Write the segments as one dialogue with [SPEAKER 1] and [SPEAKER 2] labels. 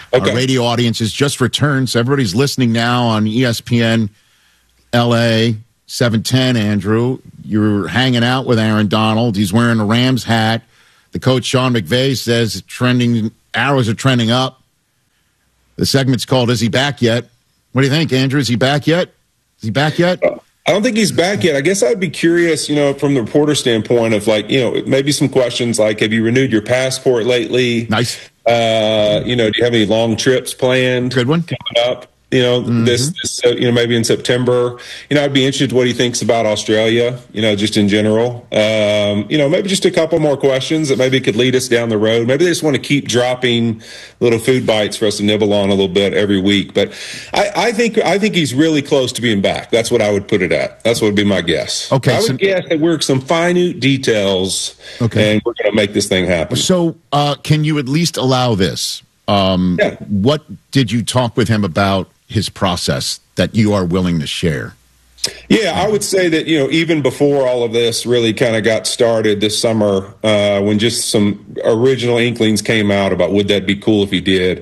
[SPEAKER 1] Okay.
[SPEAKER 2] Our radio audience has just returned, so everybody's listening now on ESPN LA 710. Andrew, you're hanging out with Aaron Donald. He's wearing a Rams hat. The coach, Sean McVay, says arrows are trending up. The segment's called "Is He Back Yet?" What do you think, Andrew? Is he back yet?
[SPEAKER 1] I don't think he's back yet. I guess I'd be curious, from the reporter standpoint of maybe some questions like, have you renewed your passport lately?
[SPEAKER 2] Nice.
[SPEAKER 1] Do you have any long trips planned?
[SPEAKER 2] Good one.
[SPEAKER 1] Coming up? This maybe in September. I'd be interested what he thinks about Australia, just in general. Maybe just a couple more questions that maybe could lead us down the road. Maybe they just want to keep dropping little food bites for us to nibble on a little bit every week. But I think he's really close to being back. That's what I would put it at. That's what would be my guess.
[SPEAKER 2] Okay.
[SPEAKER 1] I would guess that we're some minute details, and we're going to make this thing happen.
[SPEAKER 2] So can you at least allow this?
[SPEAKER 1] Yeah.
[SPEAKER 2] What did you talk with him about his process that you are willing to share?
[SPEAKER 1] Yeah, I would say that, even before all of this really kind of got started this summer, when just some original inklings came out about would that be cool if he did,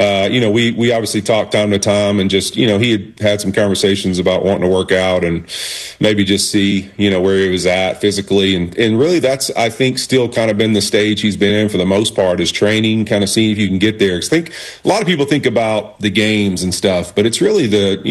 [SPEAKER 1] we obviously talked time to time and just, he had some conversations about wanting to work out and maybe just see, where he was at physically. And really that's, I think, still kind of been the stage he's been in for the most part, is training, kind of seeing if you can get there. 'Cause I think a lot of people think about the games and stuff, but it's really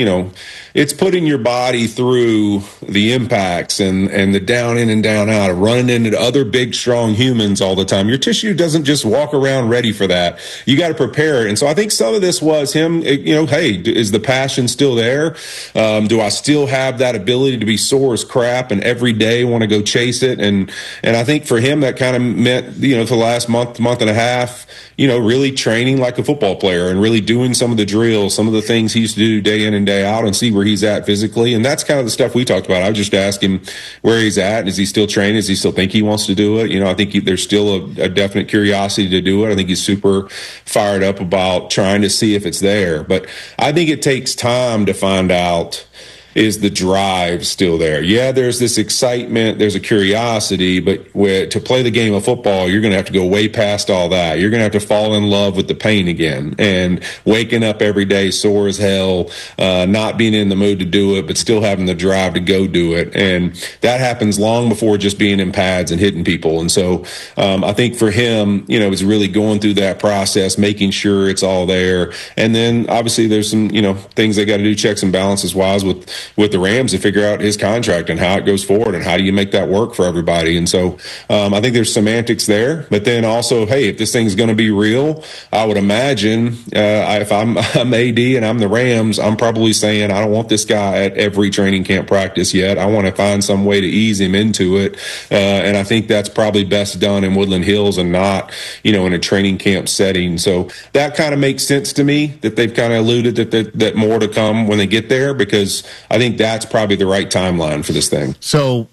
[SPEAKER 1] it's putting your body through the impacts and the down in and down out of running into other big, strong humans all the time. Your tissue doesn't just walk around ready for that. You got to prepare it. And so I think some of this was him, hey, is the passion still there? Do I still have that ability to be sore as crap and every day want to go chase it? And I think for him, that kind of meant, for the last month and a half, really training like a football player and really doing some of the drills, some of the things he used to do day in and day out and see where he's at physically. And that's kind of the stuff we talked about. I would just ask him where he's at. And is he still training? Does he still think he wants to do it? I think there's still a definite curiosity to do it. I think he's super fired up about trying to see if it's there. But I think it takes time to find out, is the drive still there? Yeah, there's this excitement, there's a curiosity, but to play the game of football, you're going to have to go way past all that. You're going to have to fall in love with the pain again and waking up every day sore as hell, not being in the mood to do it, but still having the drive to go do it. And that happens long before just being in pads and hitting people. And so I think for him, it's really going through that process, making sure it's all there. And then obviously there's some, things they got to do, checks and balances wise with the Rams to figure out his contract and how it goes forward and how do you make that work for everybody. And so I think there's semantics there, but then also, hey, if this thing's going to be real, I would imagine if I'm AD and I'm the Rams, I'm probably saying I don't want this guy at every training camp practice yet. I want to find some way to ease him into it. And I think that's probably best done in Woodland Hills and not, in a training camp setting. So that kind of makes sense to me that they've kind of alluded that more to come when they get there, because I think that's probably the right timeline for this thing.
[SPEAKER 2] So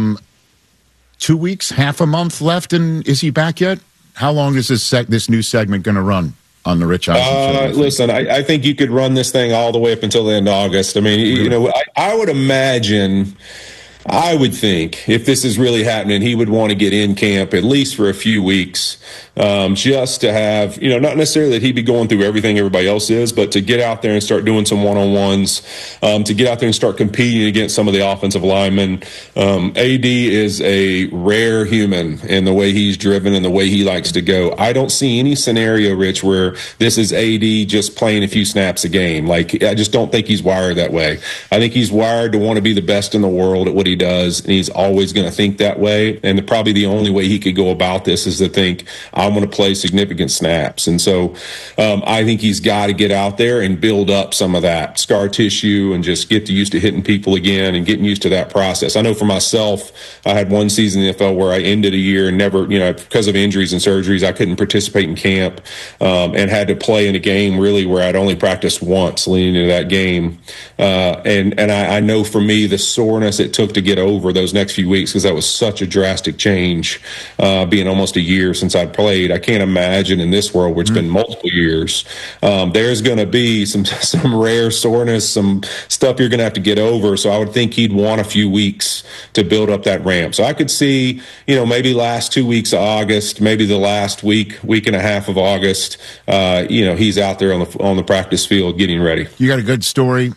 [SPEAKER 2] 2 weeks, half a month left, and is he back yet? How long is this new segment going to run on the Rich Eisen show?
[SPEAKER 1] Listen, I think you could run this thing all the way up until the end of August. I mean, I would imagine, I would think, if this is really happening, he would want to get in camp at least for a few weeks, just to have, not necessarily that he'd be going through everything everybody else is, but to get out there and start doing some one-on-ones, to get out there and start competing against some of the offensive linemen. AD is a rare human in the way he's driven and the way he likes to go. I don't see any scenario, Rich, where this is AD just playing a few snaps a game. Like, I just don't think he's wired that way. I think he's wired to want to be the best in the world at what he does, and he's always going to think that way. And probably the only way he could go about this is to think, I want to play significant snaps. And so I think he's got to get out there and build up some of that scar tissue and just get used to hitting people again and getting used to that process. I know for myself, I had one season in the NFL where I ended a year and never, because of injuries and surgeries, I couldn't participate in camp, and had to play in a game really where I'd only practiced once leading into that game. And I know for me, the soreness it took to to get over those next few weeks because that was such a drastic change, being almost a year since I'd played. I can't imagine in this world where it's been multiple years. There's going to be some rare soreness, some stuff you're going to have to get over. So I would think he'd want a few weeks to build up that ramp. So I could see, maybe last 2 weeks of August, maybe the last week and a half of August, he's out there on the practice field getting ready.
[SPEAKER 2] You got a good story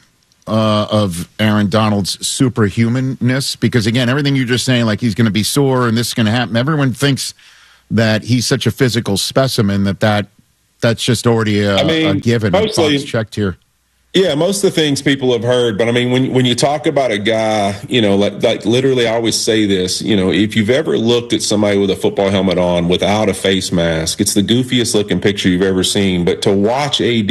[SPEAKER 2] of Aaron Donald's superhumanness, because again, everything you're just saying, like he's going to be sore and this is going to happen. Everyone thinks that he's such a physical specimen that's just already a given.
[SPEAKER 1] Mostly
[SPEAKER 2] checked here.
[SPEAKER 1] Yeah, most of the things people have heard, but I mean, when you talk about a guy, like literally, I always say this, if you've ever looked at somebody with a football helmet on without a face mask, it's the goofiest looking picture you've ever seen. But to watch AD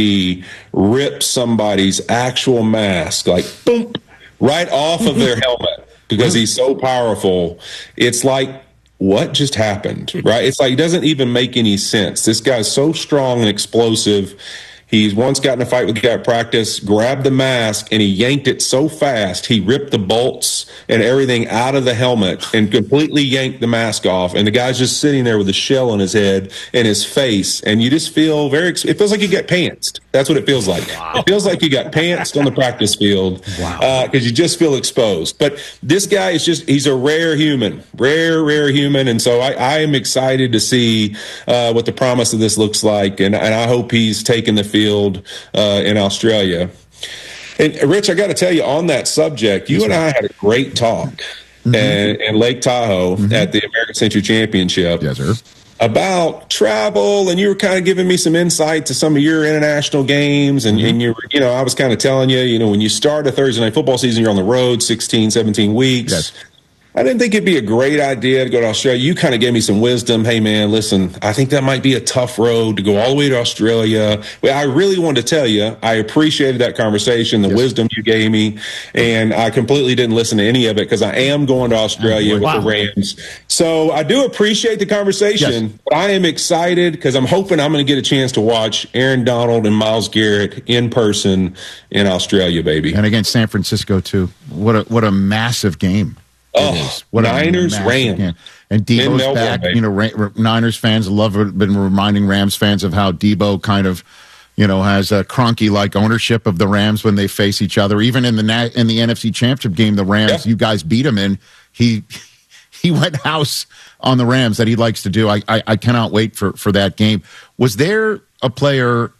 [SPEAKER 1] rip somebody's actual mask, like boom, right off of their helmet because he's so powerful, it's like, what just happened, right? It's like, it doesn't even make any sense. This guy's so strong and explosive. He's once got in a fight with a guy at practice, grabbed the mask, and he yanked it so fast, he ripped the bolts and everything out of the helmet and completely yanked the mask off. And the guy's just sitting there with a shell on his head and his face. And you just feel it feels like you got pantsed. That's what it feels like. Wow. It feels like you got pantsed on the practice field because you just feel exposed. But this guy he's a rare human. And so I am excited to see what the promise of this looks like. And I hope he's taking the field in Australia. And Rich, I got to tell you on that subject, you and I had a great talk in Lake Tahoe at the American Century Championship about travel, and you were kind of giving me some insight to some of your international games, and you were, I was kind of telling you, when you start a Thursday night football season, you're on the road 16, 17 weeks. Yes. I didn't think it'd be a great idea to go to Australia. You kind of gave me some wisdom. Hey, man, listen, I think that might be a tough road to go all the way to Australia. Well, I really wanted to tell you, I appreciated that conversation, the wisdom you gave me, and I completely didn't listen to any of it because I am going to Australia with the Rams. So I do appreciate the conversation, but I am excited because I'm hoping I'm going to get a chance to watch Aaron Donald and Myles Garrett in person in Australia, baby.
[SPEAKER 2] And against San Francisco, too. What a massive game.
[SPEAKER 1] What Niners, Rams.
[SPEAKER 2] Game. And Debo's back. Niners fans been reminding Rams fans of how Debo kind of, has a Kroenke-like ownership of the Rams when they face each other. Even in the NFC Championship game, the Rams, you guys beat him in. He went house on the Rams that he likes to do. I cannot wait for that game. Was there a player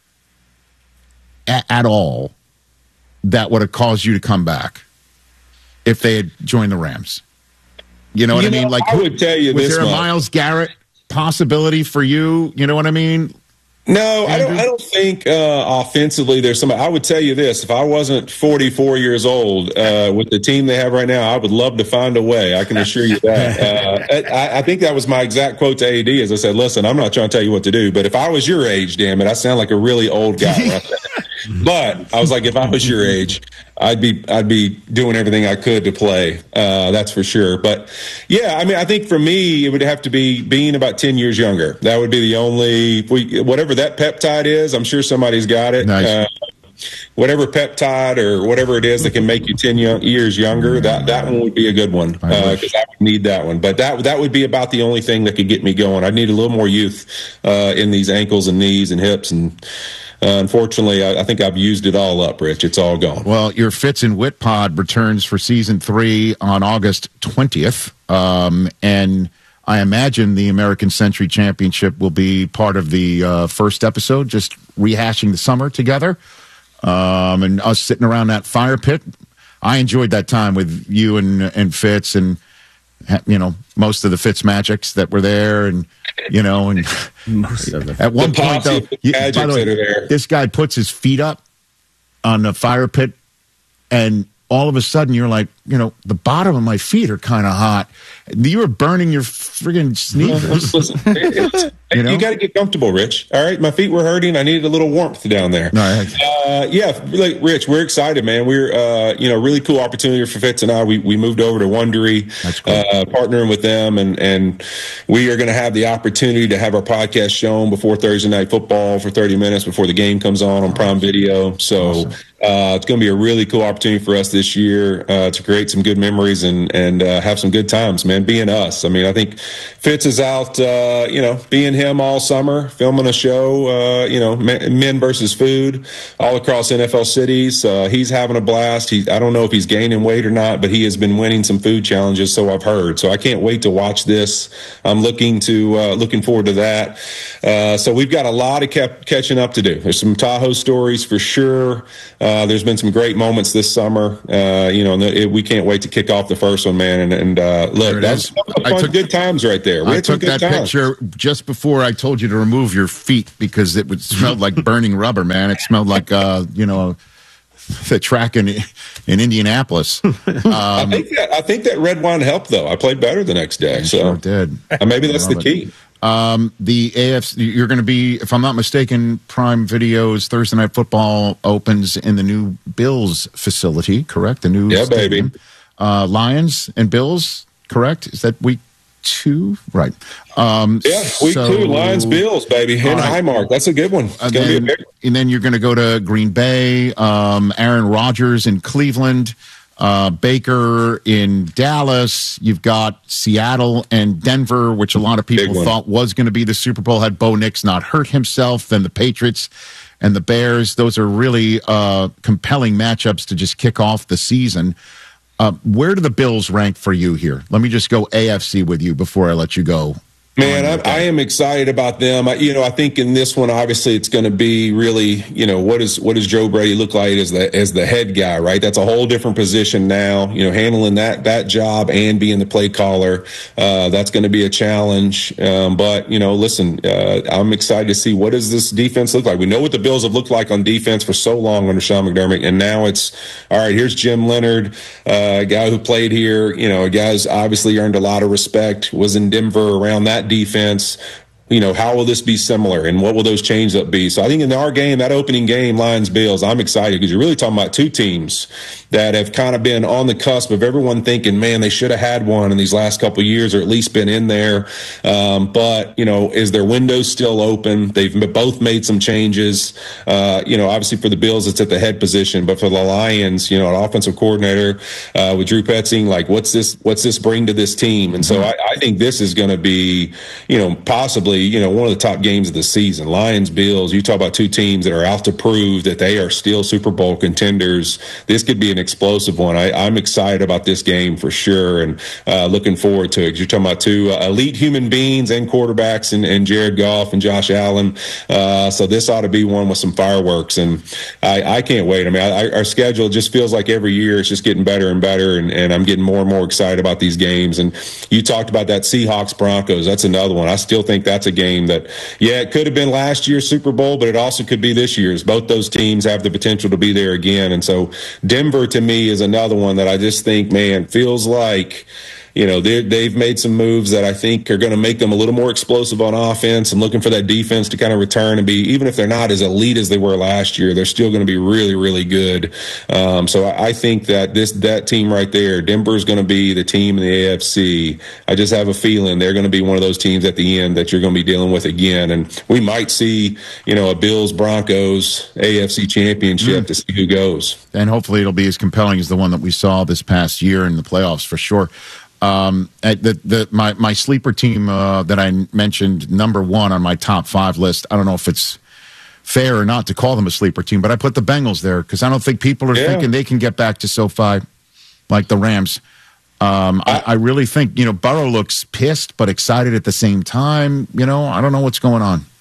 [SPEAKER 2] at all that would have caused you to come back if they had joined the Rams? You know what I mean? Like,
[SPEAKER 1] I would tell you,
[SPEAKER 2] was there a Myles Garrett possibility for you? You know what I mean?
[SPEAKER 1] No, Andrew? I don't think offensively there's somebody. I would tell you this: if I wasn't 44 years old with the team they have right now, I would love to find a way. I can assure you that. I think that was my exact quote to AD. As I said, listen, I'm not trying to tell you what to do, but if I was your age, damn it, I sound like a really old guy. Right? But I was like, if I was your age, I'd be doing everything I could to play. That's for sure. But yeah, I mean, I think for me, it would have to be being about 10 years younger. That would be the only, whatever that peptide is, I'm sure somebody's got it.
[SPEAKER 2] Nice.
[SPEAKER 1] Whatever peptide or whatever it is that can make you 10 years younger, that one would be a good one because I would need that one. But that would be about the only thing that could get me going. I'd need a little more youth in these ankles and knees and hips, and unfortunately, I think I've used it all up, Rich. It's all gone.
[SPEAKER 2] Well, your Fitz and Wit pod returns for season 3 on August 20th, and I imagine the American Century Championship will be part of the first episode, just rehashing the summer together. And us sitting around that fire pit. I enjoyed that time with you and Fitz, and most of the Fitz Magics that were there, and and
[SPEAKER 3] most of the
[SPEAKER 2] at one point though, by the way, this guy puts his feet up on the fire pit, and all of a sudden you're like, the bottom of my feet are kind of hot, You were burning your friggin' sneakers.
[SPEAKER 1] Listen, you got to get comfortable, Rich. All right, my feet were hurting. I needed a little warmth down there. Yeah, Rich, we're excited, man. We're really cool opportunity for Fitz and I. We moved over to Wondery, partnering with them, and we are going to have the opportunity to have our podcast shown before Thursday Night Football for 30 minutes before the game comes on Prime Video. So. Awesome. It's going to be a really cool opportunity for us this year to create some good memories and have some good times, man, being us. I mean, I think Fitz is out, being him all summer, filming a show, Men versus Food all across NFL cities. He's having a blast. I don't know if he's gaining weight or not, but he has been winning some food challenges, so I've heard. So I can't wait to watch this. I'm looking forward to that. So we've got a lot of catching up to do. There's some Tahoe stories for sure. There's been some great moments this summer, we can't wait to kick off the first one, man. And look, that's good times right there.
[SPEAKER 2] I took that picture just before I told you to remove your feet because it smelled like burning rubber, man. It smelled like, the track in Indianapolis.
[SPEAKER 1] I think that red wine helped, though. I played better the next day. So
[SPEAKER 2] sure did.
[SPEAKER 1] Maybe that's the key.
[SPEAKER 2] The AFC, you're going to be, if I'm not mistaken, Prime Video's Thursday Night Football opens in the new Bills facility, correct? The new stadium.
[SPEAKER 1] Baby.
[SPEAKER 2] Lions and Bills, correct? Is that week 2? Right.
[SPEAKER 1] Week 2, Lions, Bills, baby. And Highmark. That's a good one. It's going to be a big one.
[SPEAKER 2] And then you're going to go to Green Bay, Aaron Rodgers in Cleveland. Baker in Dallas. You've got Seattle and Denver, which a lot of people thought was going to be the Super Bowl had Bo Nix not hurt himself. Then the Patriots and the Bears. Those are really compelling matchups to just kick off the season. Where do the Bills rank for you here? Let me just go AFC with you before I let you go.
[SPEAKER 1] Man, I am excited about them. I think in this one, obviously, it's going to be really, what does Joe Brady look like as the head guy, right? That's a whole different position now. Handling that job and being the play caller, that's going to be a challenge. But listen, I'm excited to see what does this defense look like. We know what the Bills have looked like on defense for so long under Sean McDermott, and now it's all right. Here's Jim Leonard, a guy who played here. A guy who's obviously earned a lot of respect. Was in Denver around that defense. How will this be similar and what will those changes up be? So I think in our game, that opening game, Lions-Bills, I'm excited because you're really talking about two teams that have kind of been on the cusp of everyone thinking, man, they should have had one in these last couple of years or at least been in there. But is their window still open? They've both made some changes. Obviously for the Bills, it's at the head position, but for the Lions, an offensive coordinator with Drew Petzing, like what's this bring to this team? And so I think this is going to be, possibly, one of the top games of the season. Lions, Bills, you talk about two teams that are out to prove that they are still Super Bowl contenders. This could be an explosive one. I'm excited about this game for sure and looking forward to it. You're talking about two elite human beings and quarterbacks and Jared Goff and Josh Allen. So this ought to be one with some fireworks. And I can't wait. I mean, our schedule just feels like every year it's just getting better and better. And I'm getting more and more excited about these games. And you talked about that Seahawks-Broncos. That's another one. I still think that's a game that, it could have been last year's Super Bowl, but it also could be this year's. Both those teams have the potential to be there again. And so Denver, to me, is another one that I just think, man, feels like, they've made some moves that I think are going to make them a little more explosive on offense. I'm looking for that defense to kind of return and be, even if they're not as elite as they were last year, they're still going to be really, really good. So I think that that team right there, Denver is going to be the team in the AFC. I just have a feeling they're going to be one of those teams at the end that you're going to be dealing with again. And we might see, a Bills-Broncos AFC championship to see who goes.
[SPEAKER 2] And hopefully it'll be as compelling as the one that we saw this past year in the playoffs for sure. My sleeper team that I mentioned, number one on my top 5 list, I don't know if it's fair or not to call them a sleeper team, but I put the Bengals there because I don't think people are thinking they can get back to SoFi like the Rams. I really think, Burrow looks pissed but excited at the same time. I don't know what's going on.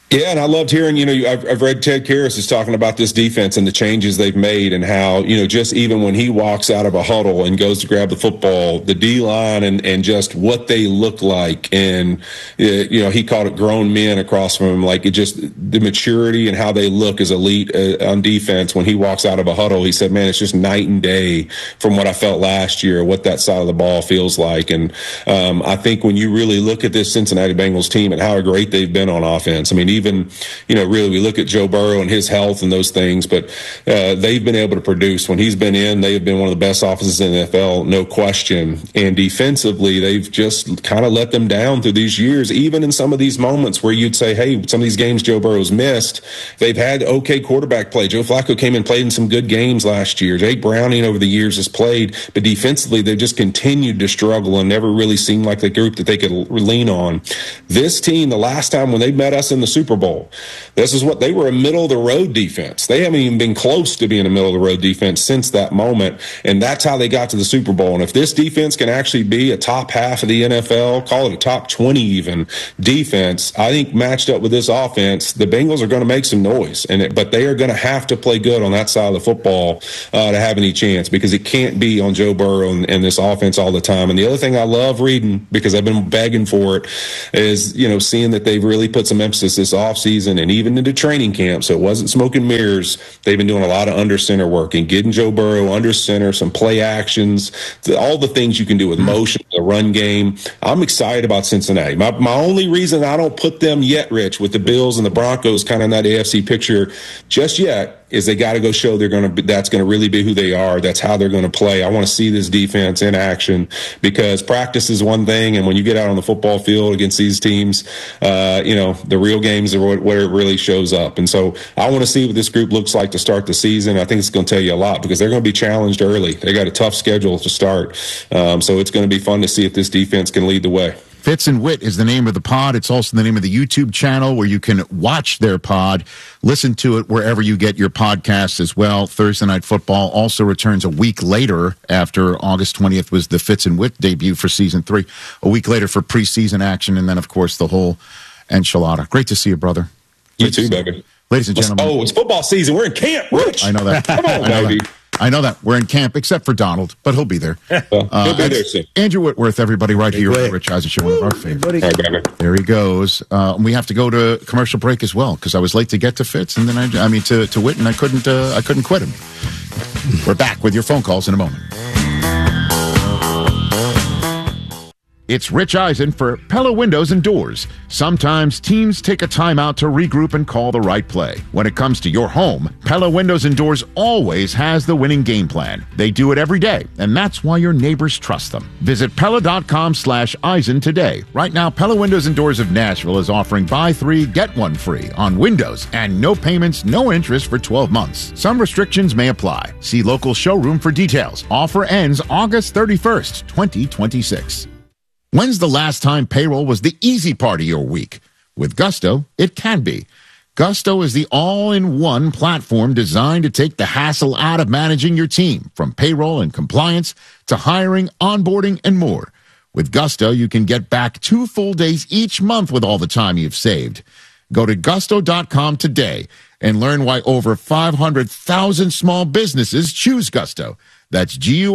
[SPEAKER 1] Yeah, and I loved hearing, I've read Ted Karras is talking about this defense and the changes they've made and how, just even when he walks out of a huddle and goes to grab the football, the D-line and just what they look like. And, he called it grown men across from him. Like, it just, the maturity and how they look as elite on defense when he walks out of a huddle. He said, man, it's just night and day from what I felt last year, what that side of the ball feels like. And I think when you really look at this Cincinnati Bengals team and how great they've been on offense, I mean, even, really we look at Joe Burrow and his health and those things, but they've been able to produce. When he's been in, they have been one of the best offenses in the NFL, no question. And defensively, they've just kind of let them down through these years, even in some of these moments where you'd say, hey, some of these games Joe Burrow's missed, they've had okay quarterback play. Joe Flacco came and played in some good games last year. Jake Browning over the years has played, but defensively, they've just continued to struggle and never really seemed like the group that they could lean on. This team, the last time when they met us in the Super Bowl, this is what they were, a middle-of-the-road defense. They haven't even been close to being a middle-of-the-road defense since that moment, and that's how they got to the Super Bowl. And if this defense can actually be a top half of the NFL, call it a top 20 even, defense, I think matched up with this offense, the Bengals are going to make some noise. But they are going to have to play good on that side of the football to have any chance, because it can't be on Joe Burrow and this offense all the time. And the other thing I love reading, because I've been begging for it, is, seeing that they've really put some emphasis this offseason and even into training camp, so it wasn't smoke and mirrors. They've been doing a lot of under center work and getting Joe Burrow under center, some play actions, all the things you can do with motion, the run game. I'm excited about Cincinnati. My only reason I don't put them yet, Rich, with the Bills and the Broncos kind of in that AFC picture just yet, is they got to go show that's going to really be who they are. That's how they're going to play. I want to see this defense in action, because practice is one thing, and when you get out on the football field against these teams, the real games are where it really shows up. And so I want to see what this group looks like to start the season. I think it's going to tell you a lot, because they're going to be challenged early. They got a tough schedule to start. So it's going to be fun to see if this defense can lead the way.
[SPEAKER 2] Fitz and Wit is the name of the pod. It's also the name of the YouTube channel where you can watch their pod. Listen to it wherever you get your podcasts as well. Thursday Night Football also returns a week later. After August 20th was the Fitz and Wit debut for season 3. A week later for preseason action, and then, of course, the whole enchilada. Great to see you, brother.
[SPEAKER 1] You too, baby.
[SPEAKER 2] Ladies and gentlemen.
[SPEAKER 1] Oh, it's football season. We're in camp, Rich.
[SPEAKER 2] I know that.
[SPEAKER 1] Come on, baby.
[SPEAKER 2] I know that. We're in camp, except for Donald, but he'll be there.
[SPEAKER 1] He'll be there soon.
[SPEAKER 2] Andrew Whitworth, everybody, right here on the Rich Eisen Show, one of our favorites. There he goes. We have to go to commercial break as well, because I was late to get to Fitz, and then to Whit, and I couldn't quit him. We're back with your phone calls in a moment. It's Rich Eisen for Pella Windows and Doors. Sometimes teams take a timeout to regroup and call the right play. When it comes to your home, Pella Windows and Doors always has the winning game plan. They do it every day, and that's why your neighbors trust them. Visit Pella.com/Eisen today. Right now, Pella Windows and Doors of Nashville is offering buy 3, get 1 free on windows, and no payments, no interest for 12 months. Some restrictions may apply. See local showroom for details. Offer ends August 31st, 2026. When's the last time payroll was the easy part of your week? With Gusto, it can be. Gusto is the all-in-one platform designed to take the hassle out of managing your team, from payroll and compliance to hiring, onboarding, and more. With Gusto, you can get back 2 full days each month with all the time you've saved. Go to gusto.com today and learn why over 500,000 small businesses choose Gusto. That's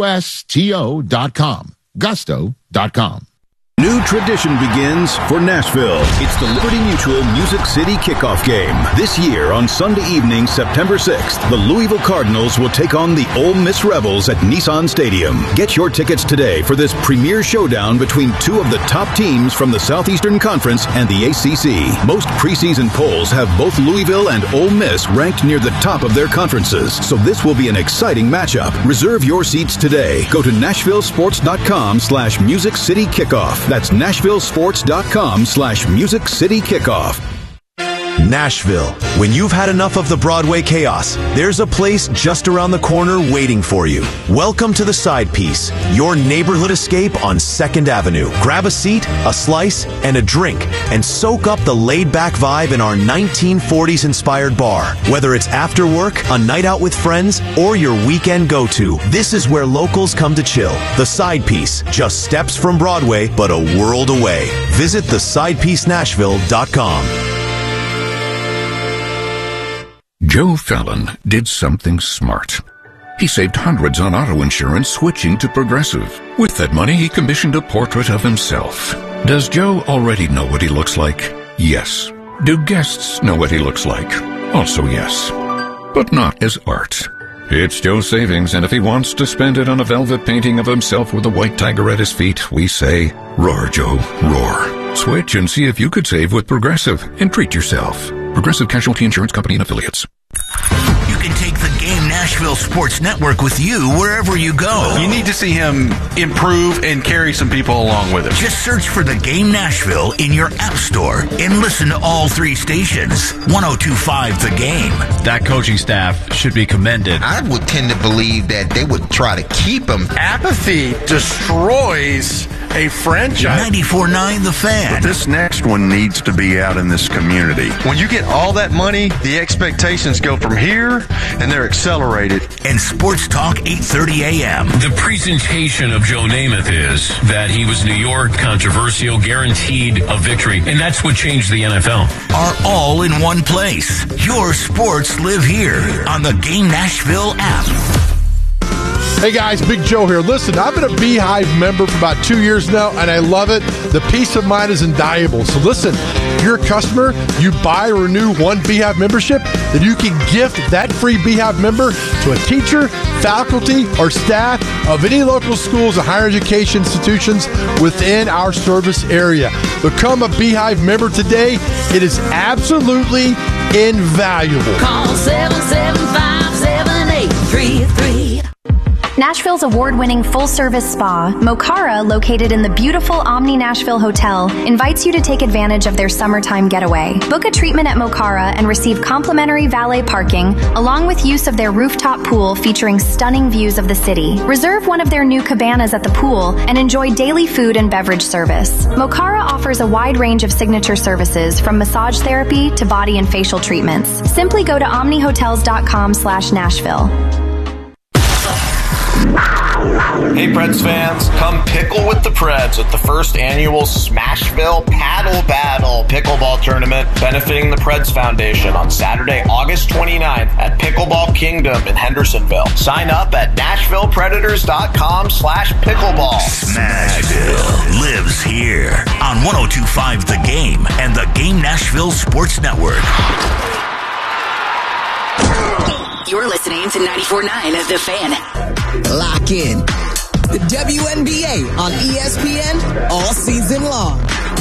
[SPEAKER 2] GUSTO.com. Gusto.com.
[SPEAKER 3] New tradition begins for Nashville. It's the Liberty Mutual Music City Kickoff Game. This year on Sunday evening, September 6th, the Louisville Cardinals will take on the Ole Miss Rebels at Nissan Stadium. Get your tickets today for this premier showdown between 2 of the top teams from the Southeastern Conference and the ACC. Most preseason polls have both Louisville and Ole Miss ranked near the top of their conferences, so this will be an exciting matchup. Reserve your seats today. Go to NashvilleSports.com/Music City Kickoff. That's NashvilleSports.com/Music City Kickoff.
[SPEAKER 4] Nashville. When you've had enough of the Broadway chaos, there's a place just around the corner waiting for you. Welcome to the Side Piece, your neighborhood escape on 2nd Avenue. Grab a seat, a slice, and a drink, and soak up the laid-back vibe in our 1940s-inspired bar. Whether it's after work, a night out with friends, or your weekend go-to, this is where locals come to chill. The Side Piece, just steps from Broadway, but a world away. Visit thesidepiece.nashville.com.
[SPEAKER 5] Joe Fallon did something smart. He saved hundreds on auto insurance switching to Progressive. With that money, he commissioned a portrait of himself. Does Joe already know what he looks like? Yes. Do guests know what he looks like? Also yes. But not as art. It's Joe's savings, and if he wants to spend it on a velvet painting of himself with a white tiger at his feet, we say, roar, Joe, roar. Switch and see if you could save with Progressive and treat yourself. Progressive Casualty Insurance Company and Affiliates.
[SPEAKER 6] You can take the Game Nashville Sports Network with you wherever you go.
[SPEAKER 7] You need to see him improve and carry some people along with him.
[SPEAKER 6] Just search for the Game Nashville in your app store and listen to all 3 stations. 102.5 The Game.
[SPEAKER 8] That coaching staff should be commended.
[SPEAKER 9] I would tend to believe that they would try to keep him.
[SPEAKER 10] Apathy destroys a franchise.
[SPEAKER 6] 94.9 The Fan.
[SPEAKER 11] But this next one needs to be out in this community.
[SPEAKER 12] When you get all that money, the expectations go from here, and they're accelerated.
[SPEAKER 6] And Sports Talk 8:30 a.m.
[SPEAKER 13] The presentation of Joe Namath is that he was New York, controversial, guaranteed a victory, and that's what changed the NFL.
[SPEAKER 6] Are all in one place. Your sports live here on the Game Nashville app.
[SPEAKER 14] Hey guys, Big Joe here. Listen, I've been a Beehive member for about 2 years now, and I love it. The peace of mind is invaluable. So listen, if you're a customer, you buy or renew one Beehive membership, then you can gift that free Beehive member to a teacher, faculty, or staff of any local schools or higher education institutions within our service area. Become a Beehive member today. It is absolutely invaluable.
[SPEAKER 15] Call 775-7833.
[SPEAKER 16] Nashville's award-winning full-service spa, Mocara, located in the beautiful Omni Nashville Hotel, invites you to take advantage of their summertime getaway. Book a treatment at Mocara and receive complimentary valet parking, along with use of their rooftop pool featuring stunning views of the city. Reserve one of their new cabanas at the pool and enjoy daily food and beverage service. Mocara offers a wide range of signature services, from massage therapy to body and facial treatments. Simply go to omnihotels.com/Nashville.
[SPEAKER 17] Hey Preds fans, come pickle with the Preds at the first annual Smashville Paddle Battle pickleball tournament benefiting the Preds Foundation on Saturday, August 29th at Pickleball Kingdom in Hendersonville. Sign up at NashvillePredators.com/pickleball.
[SPEAKER 6] Smashville lives here on 102.5 The Game and the Game Nashville Sports Network.
[SPEAKER 15] You're listening to 94.9 The Fan.
[SPEAKER 18] Lock in. The WNBA on ESPN all season long.